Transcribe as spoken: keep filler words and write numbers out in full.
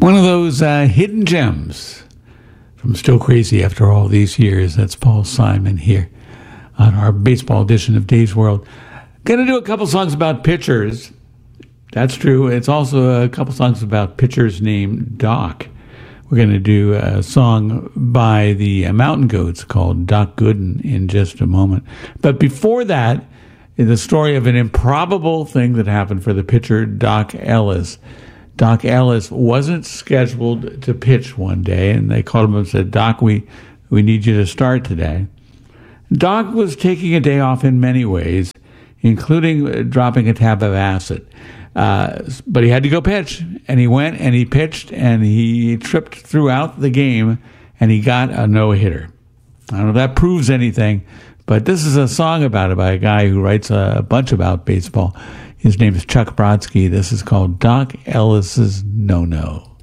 One of those uh, hidden gems from Still Crazy After All These Years. That's Paul Simon here on our baseball edition of Dave's World. Going to do a couple songs about pitchers. That's true. It's also a couple songs about pitchers named Doc. We're going to do a song by the Mountain Goats called Doc Gooden in just a moment. But before that, the story of an improbable thing that happened for the pitcher Doc Ellis. Doc Ellis wasn't scheduled to pitch one day, and they called him and said, Doc, we, we need you to start today. Doc was taking a day off in many ways, including dropping a tab of acid. Uh, but he had to go pitch, and he went and he pitched, and he tripped throughout the game, and he got a no-hitter. I don't know if that proves anything, but this is a song about it by a guy who writes a bunch about baseball. His name is Chuck Brodsky. This is called Doc Ellis's No-No.